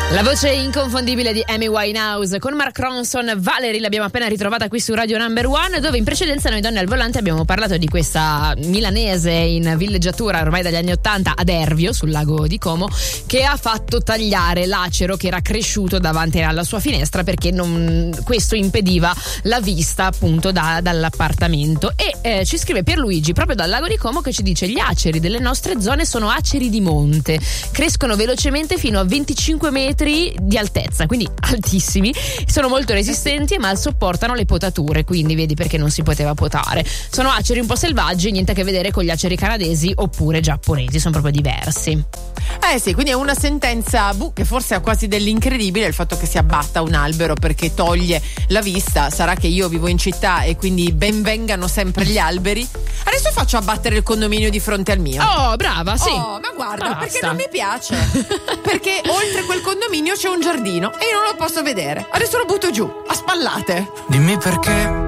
La voce inconfondibile di Amy Winehouse con Mark Ronson. Valerie l'abbiamo appena ritrovata qui su Radio Number One, dove in precedenza noi donne al volante abbiamo parlato di questa milanese in villeggiatura ormai dagli anni 80 ad Ervio, sul lago di Como, che ha fatto tagliare l'acero che era cresciuto davanti alla sua finestra perché questo impediva la vista appunto dall'appartamento. E ci scrive Pierluigi proprio dal lago di Como, che ci dice: gli aceri delle nostre zone sono aceri di monte, crescono velocemente fino a 25 metri di altezza, quindi altissimi, sono molto resistenti e mal sopportano le potature, quindi vedi perché non si poteva potare. Sono aceri un po' selvaggi, niente a che vedere con gli aceri canadesi oppure giapponesi, sono proprio diversi. Sì, quindi è una sentenza che forse ha quasi dell'incredibile il fatto che si abbatta un albero perché toglie la vista. Sarà che io vivo in città e quindi ben vengano sempre gli alberi. Adesso faccio abbattere il condominio di fronte al mio. Oh, brava, sì. Oh, ma guarda, Basta. perché non mi piace. Perché oltre quel condominio c'è un giardino e io non lo posso vedere. Adesso lo butto giù, a spallate. Dimmi perché